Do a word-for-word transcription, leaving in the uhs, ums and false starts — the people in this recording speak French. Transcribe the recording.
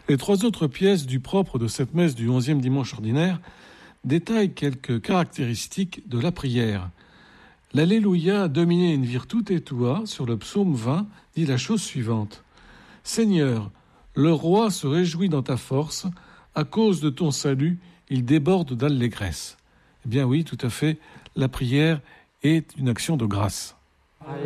Les trois autres pièces du propre de cette messe du onzième dimanche ordinaire détaillent quelques caractéristiques de la prière. L'Alléluia Domine in virtute tua sur le psaume vingt dit la chose suivante. Seigneur, le roi se réjouit dans ta force, à cause de ton salut, il déborde d'allégresse. Eh bien oui, tout à fait, la prière est une action de grâce.